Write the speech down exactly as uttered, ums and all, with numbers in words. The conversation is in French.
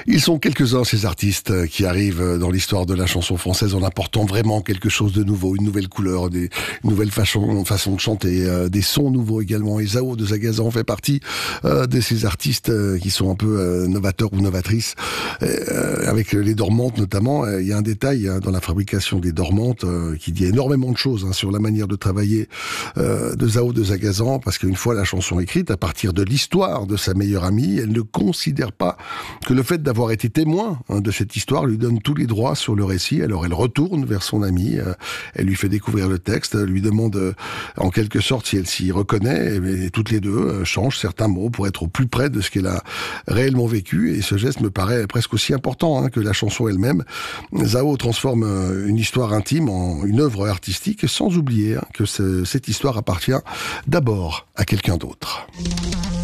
Ils sont quelques-uns, ces artistes, qui arrivent dans l'histoire de la chanson française en apportant vraiment quelque chose de nouveau, une nouvelle couleur, des une nouvelle façon, façon de chanter, euh, des sons nouveaux également. Et Zao de Zagazan fait partie euh, de ces artistes euh, qui sont un peu euh, novateurs ou novatrices. Euh, avec les dormantes notamment, euh, il y a un détail hein, dans la fabrication des dormantes euh, qui dit énormément de choses hein, sur la manière de travailler euh, de Zao de Zagazan, parce qu'une fois la chanson écrite, à partir de l'histoire de sa meilleure amie, elle ne considère pas que le fait d'avoir été témoin hein, de cette histoire lui donne tous les droits sur le récit. Alors elle retourne vers son amie, euh, elle lui fait découvrir le texte, lui demande euh, en quelque sorte si elle s'y reconnaît, et, et toutes les deux euh, changent certains mots pour être au plus près de ce qu'elle a réellement vécu, et ce geste me paraît presque aussi important hein, que la chanson elle-même. Zao transforme euh, une histoire intime en une œuvre artistique, sans oublier hein, que ce, cette histoire appartient d'abord à quelqu'un d'autre.